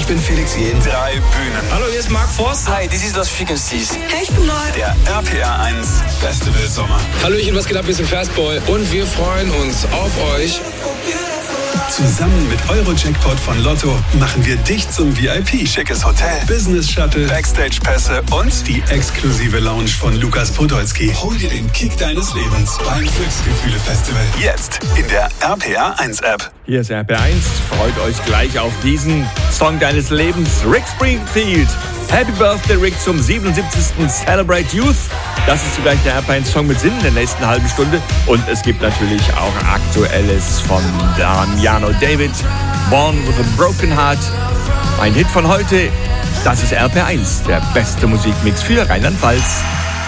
bin Felix Jähn. 3 Bühnen. Hallo, hier ist Mark Forst. Hi, this is Lost Frequencies. Hey, ich bin Neu. Der RPR 1 Festival Sommer. Hallöchen, was geht ab? Wir sind Fastboy und wir freuen uns auf euch. Zusammen mit Euro-Jackpot von Lotto machen wir dich zum VIP. Schickes Hotel, Business-Shuttle, Backstage-Pässe und die exklusive Lounge von Lukas Podolski. Hol dir den Kick deines Lebens beim Glücksgefühle-Festival. Jetzt in der RPR 1-App. Hier ist RPR 1. Freut euch gleich auf diesen Song deines Lebens. Rick Springfield. Happy Birthday, Rick, zum 77. Celebrate Youth. Das ist zugleich der RPR 1 Song mit Sinn in der nächsten halben Stunde. Und es gibt natürlich auch Aktuelles von Damiano David. Born with a Broken Heart. Ein Hit von heute. Das ist RPR 1, der beste Musikmix für Rheinland-Pfalz.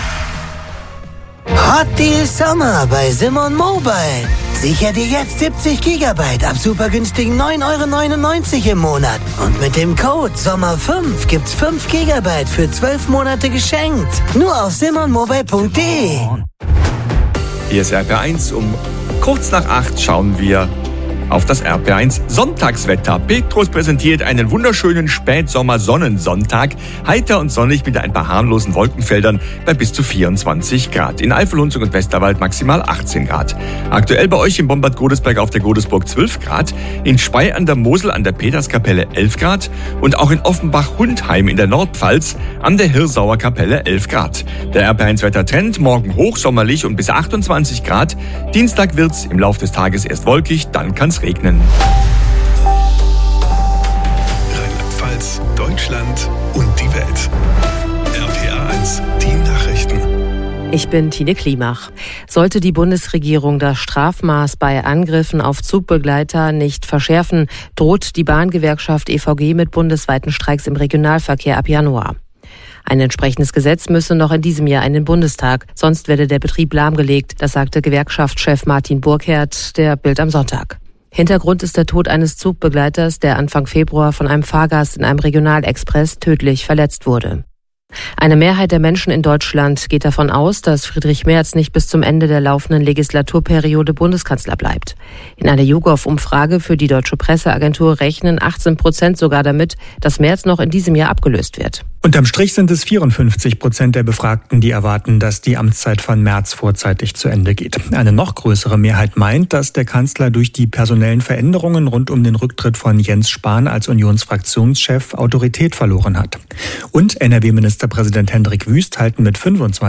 Hot Deal Sommer bei Simon Mobile. Sicher dir jetzt 70 GB ab super günstigen 9,99 € im Monat. Und mit dem Code SOMMER5 gibt's 5 GB für 12 Monate geschenkt. Nur auf simonmobile.de. Hier ist RPR 1. Um kurz nach 8 schauen wir auf das RPR 1 Sonntagswetter. Petrus präsentiert einen wunderschönen Spätsommer-Sonnensonntag. Heiter und sonnig mit ein paar harmlosen Wolkenfeldern bei bis zu 24 Grad. In Eifel, Hunsrück und Westerwald maximal 18 Grad. Aktuell bei euch in Bombard-Godesberg auf der Godesburg 12 Grad. In Spey an der Mosel an der Peterskapelle 11 Grad. Und auch in Offenbach-Hundheim in der Nordpfalz an der Hirsauer Kapelle 11 Grad. Der RPR 1 Wettertrend morgen hochsommerlich und bis 28 Grad. Dienstag wird's im Laufe des Tages erst wolkig, dann kann's regnen. Rheinland-Pfalz, Deutschland und die Welt. RPR 1, die Nachrichten. Ich bin Tine Klimach. Sollte die Bundesregierung das Strafmaß bei Angriffen auf Zugbegleiter nicht verschärfen, droht die Bahngewerkschaft EVG mit bundesweiten Streiks im Regionalverkehr ab Januar. Ein entsprechendes Gesetz müsse noch in diesem Jahr in den Bundestag, sonst werde der Betrieb lahmgelegt, das sagte Gewerkschaftschef Martin Burkhardt der Bild am Sonntag. Hintergrund ist der Tod eines Zugbegleiters, der Anfang Februar von einem Fahrgast in einem Regionalexpress tödlich verletzt wurde. Eine Mehrheit der Menschen in Deutschland geht davon aus, dass Friedrich Merz nicht bis zum Ende der laufenden Legislaturperiode Bundeskanzler bleibt. In einer YouGov-Umfrage für die Deutsche Presseagentur rechnen 18% sogar damit, dass Merz noch in diesem Jahr abgelöst wird. Unterm Strich sind es 54% der Befragten, die erwarten, dass die Amtszeit von Merz vorzeitig zu Ende geht. Eine noch größere Mehrheit meint, dass der Kanzler durch die personellen Veränderungen rund um den Rücktritt von Jens Spahn als Unionsfraktionschef Autorität verloren hat. Und NRW-Ministerpräsident Hendrik Wüst halten mit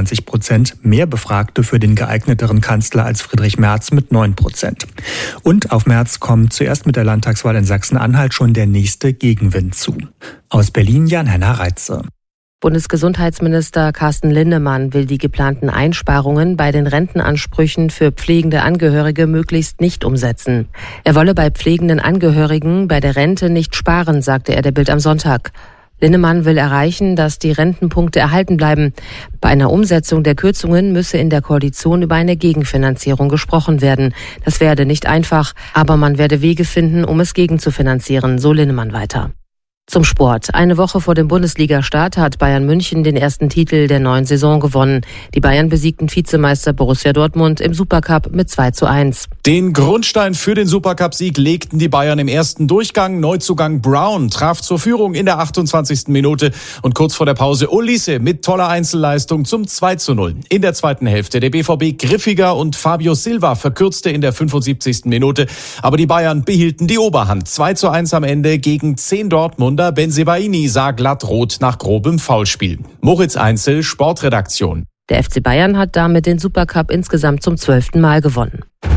25% mehr Befragte für den geeigneteren Kanzler als Friedrich Merz mit 9%. Und auf Merz kommt zuerst mit der Landtagswahl in Sachsen-Anhalt schon der nächste Gegenwind zu. Aus Berlin Jan-Henner Reitze. Bundesgesundheitsminister Carsten Linnemann will die geplanten Einsparungen bei den Rentenansprüchen für pflegende Angehörige möglichst nicht umsetzen. Er wolle bei pflegenden Angehörigen bei der Rente nicht sparen, sagte er der Bild am Sonntag. Linnemann will erreichen, dass die Rentenpunkte erhalten bleiben. Bei einer Umsetzung der Kürzungen müsse in der Koalition über eine Gegenfinanzierung gesprochen werden. Das werde nicht einfach, aber man werde Wege finden, um es gegenzufinanzieren, so Linnemann weiter. Zum Sport. Eine Woche vor dem Bundesliga-Start hat Bayern München den ersten Titel der neuen Saison gewonnen. Die Bayern besiegten Vizemeister Borussia Dortmund im Supercup mit 2:1. Den Grundstein für den Supercup-Sieg legten die Bayern im ersten Durchgang. Neuzugang Brown traf zur Führung in der 28. Minute und kurz vor der Pause Olise mit toller Einzelleistung zum 2:0. In der zweiten Hälfte der BVB griffiger und Fabio Silva verkürzte in der 75. Minute. Aber die Bayern behielten die Oberhand. 2:1 am Ende gegen 10 Dortmunder. Bensebaini sah glatt rot nach grobem Foulspiel. Moritz Einzel, Sportredaktion. Der FC Bayern hat damit den Supercup insgesamt zum 12. Mal gewonnen.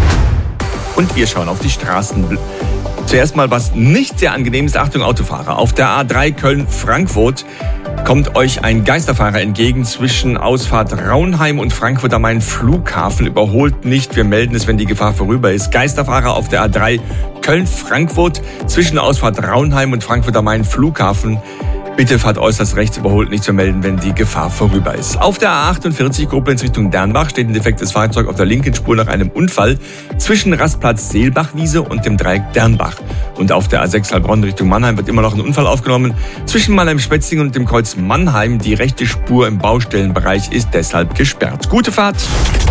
Und wir schauen auf die Straßen. Zuerst mal was nicht sehr angenehm ist. Achtung Autofahrer. Auf der A3 Köln-Frankfurt kommt euch ein Geisterfahrer entgegen zwischen Ausfahrt Raunheim und Frankfurt am Main Flughafen. Überholt nicht, wir melden es, wenn die Gefahr vorüber ist. Geisterfahrer auf der A3 Köln-Frankfurt zwischen Ausfahrt Raunheim und Frankfurt am Main Flughafen. Bitte fahrt äußerst rechts, überholt nicht zu melden, wenn die Gefahr vorüber ist. Auf der A48 Koblenz Richtung Dernbach steht ein defektes Fahrzeug auf der linken Spur nach einem Unfall zwischen Rastplatz Seelbachwiese und dem Dreieck Dernbach. Und auf der A6 Heilbronn Richtung Mannheim wird immer noch ein Unfall aufgenommen. Zwischen Mannheim-Spetzingen und dem Kreuz Mannheim. Die rechte Spur im Baustellenbereich ist deshalb gesperrt. Gute Fahrt!